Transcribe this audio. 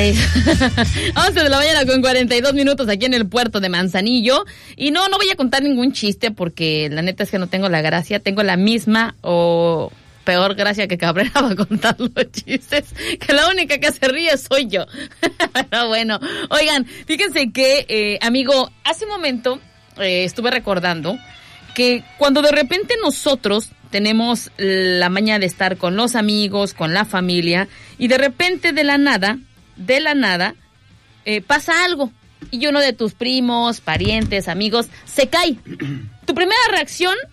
Ay, 11 de la mañana con 42 minutos aquí en el puerto de Manzanillo. Y no voy a contar ningún chiste porque la neta es que no tengo la gracia. Tengo la misma o peor gracia que Cabrera va a contar los chistes. Que la única que se ríe soy yo. Pero bueno, oigan, fíjense que, amigo, hace un momento estuve recordando que cuando de repente nosotros tenemos la maña de estar con los amigos, con la familia, y de repente de la nada, pasa algo, y uno de tus primos, parientes, amigos, se cae. Tu primera reacción